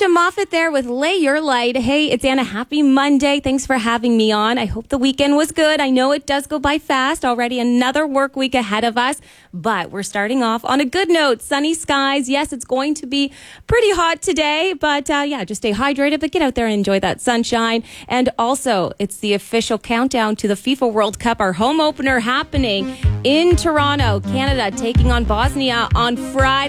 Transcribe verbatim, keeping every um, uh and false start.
Alicia Moffat there with Lay Your Light. Hey, it's Anna. Happy Monday. Thanks for having me on. I hope the weekend was good. I know it does go by fast. Already another work week ahead of us, but we're starting off on a good note. Sunny skies. Yes, it's going to be pretty hot today, but uh, yeah, just stay hydrated, but get out there and enjoy that sunshine. And also, it's the official countdown to the FIFA World Cup, our home opener happening in Toronto, Canada, taking on Bosnia on Friday.